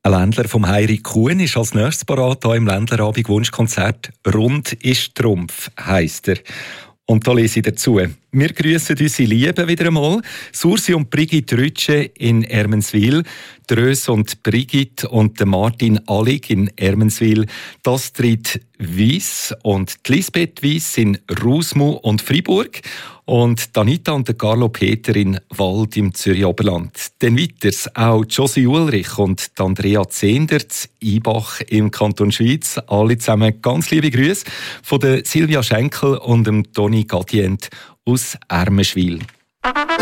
Ein Ländler vom Heiri Kuhn ist als nächstes parat hier im Ländlerabend Wunschkonzert. «Rund ist Trumpf» heisst er. Und da lese ich dazu. Wir grüssen unsere Lieben wieder einmal. Sursi und Brigitte Rütsche in Ermenswil, Drös und Brigitte und Martin Allig in Ermenswil, Astrid Weiss und Lisbeth Weiss in Rusmu und Fribourg und Anita und Carlo Peter in Wald im Zürich Oberland. Dann weiters auch Josie Ulrich und Andrea Zehnder in Ibach im Kanton Schweiz. Alle zusammen ganz liebe Grüße von der Silvia Schenkel und dem Toni Gadient aus Ermenschwil.